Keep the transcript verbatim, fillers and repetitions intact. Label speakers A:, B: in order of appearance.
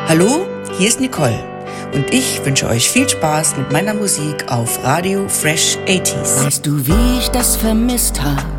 A: Hallo, hier ist Nicole und ich wünsche euch viel Spaß mit meiner Musik auf Radio Fresh achtziger.
B: Weißt du, wie ich das vermisst hab?